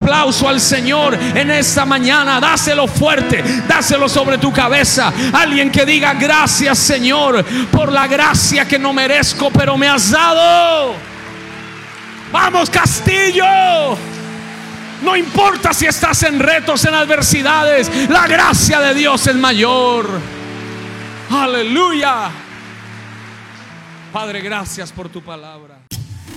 aplauso al Señor en esta mañana. Dáselo fuerte, dáselo sobre tu cabeza. Alguien que diga: gracias, Señor, por la gracia que no merezco, pero me has dado. Vamos, Castillo. No importa si estás en retos, en adversidades, la gracia de Dios es mayor. Aleluya. Padre, gracias por tu palabra.